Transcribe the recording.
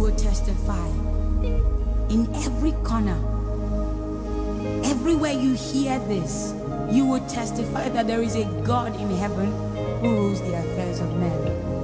will testify. In every corner, everywhere you hear this, you will testify that there is a God in heaven who rules the affairs of men.